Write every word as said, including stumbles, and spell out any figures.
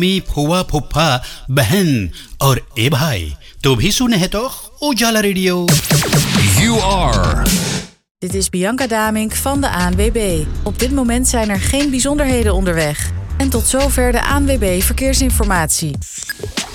मी फुआ फुफ्फा बहन और ए भाई तो भी सुने हैं toch Ujala Radio. You are. Dit is Bianca Damink van de A N W B. Op dit moment zijn er geen bijzonderheden onderweg. En tot zover de A N W B Verkeersinformatie.